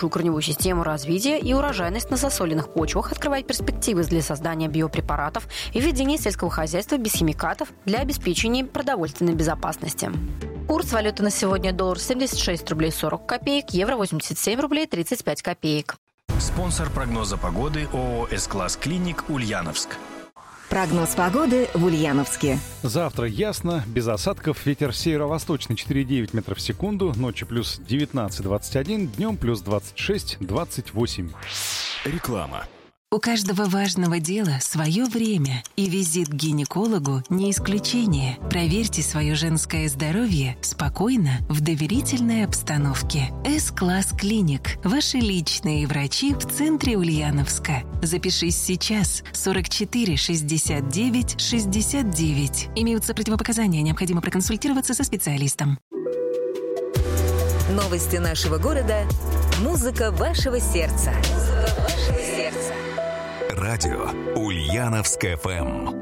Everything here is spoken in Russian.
корневую систему развития и урожайность на засоленных почвах, открывает перспективы для создания биопрепаратов и ведения сельского хозяйства без химикатов для обеспечения продовольственной безопасности. Курс валюты на сегодня: доллар 76 рублей 40 копеек, евро 87 рублей 35 копеек. Спонсор прогноза погоды ООО «С-Класс Клиник» Ульяновск. Прогноз погоды в Ульяновске. Завтра ясно, без осадков, ветер северо-восточный 4,9 метров в секунду, ночью плюс 19-21, днем плюс 26-28. Реклама. У каждого важного дела свое время, и визит к гинекологу не исключение. Проверьте свое женское здоровье спокойно, в доверительной обстановке. С-Класс Клиник. Ваши личные врачи в центре Ульяновска. Запишись сейчас. 44 69 69. Имеются противопоказания, необходимо проконсультироваться со специалистом. Новости нашего города. Музыка вашего сердца. Радио Ульяновск ФМ.